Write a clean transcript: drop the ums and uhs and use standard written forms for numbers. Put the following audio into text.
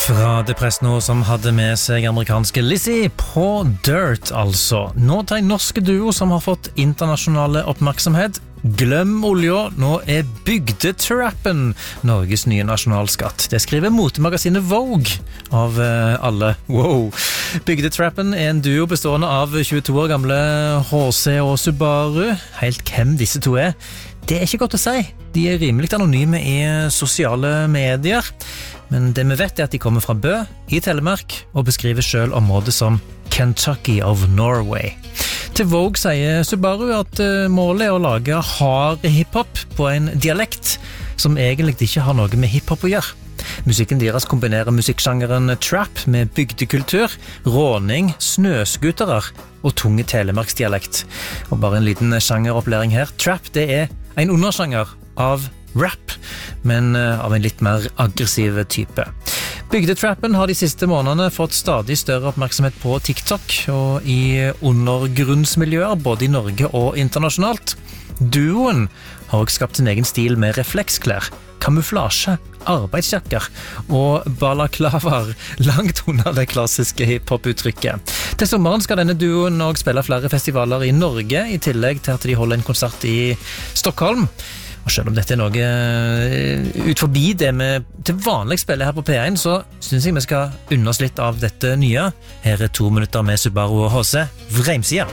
Fra Depresno som hadde med seg amerikanske Lizzie på Dirt, altså. Nå tar en norske duo som har fått internasjonale oppmerksomhet. Glem olja, nå bygdetrappen Norges nye nasjonalskatt. Det skriver motemagasinet Vogue av alle. Wow! Bygdetrappen en duo bestående av 22 år gamle HC og Subaru. Helt hvem disse to det ikke godt å si. De rimelig anonyme i sosiale medier. Men det vi vet at de kommer fra Bø i Telemark og beskriver selv området som Kentucky of Norway. Til Vogue sier Subaru at målet å lage hard hiphop på en dialekt som egentlig ikke har noe med hiphop å gjøre. Musikken deres kombinerer musikksjangeren trap med bygdekultur, råning, snøskuterer og tunge telemarksdialekt. Og bare en liten sjangeropplæring her. Trap det en undersjanger av rap, men av en litt mer aggressiv type. Bygdetrappen har de siste månedene fått stadig større oppmerksomhet på TikTok og i undergrunnsmiljøer, både i Norge og internasjonalt. Duoen har også skapt sin egen stil med refleksklær, kamuflasje, arbeidsjakker og balaklavaer langt under det klassiske hiphop-uttrykket. Til sommeren skal denne duoen også spille flere festivaler i Norge, i tillegg til at de holder en konsert i Stockholm. Og selv om dette noe ut forbi det vi til vanlig spiller her på P1, så synes jeg vi skal unne oss litt av dette nye. Her 2 minutter med Subaru og HC. Vreimsida!